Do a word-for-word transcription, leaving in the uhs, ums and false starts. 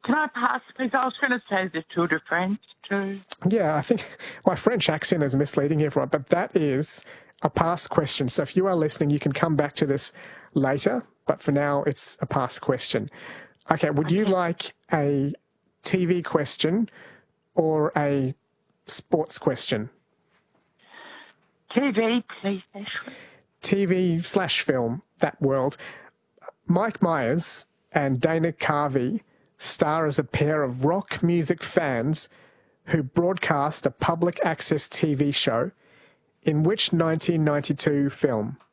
Can I pass, please? I was going to say the Tour de France too. Yeah, I think my French accent is misleading everyone, but that is a past question. So if you are listening, you can come back to this later, but for now, it's a past question. Okay, would you Okay. like a T V question or a sports question? T V, please, Ashley. T V slash film, that world. Mike Myers and Dana Carvey star as a pair of rock music fans who broadcast a public access T V show in which nineteen ninety-two film?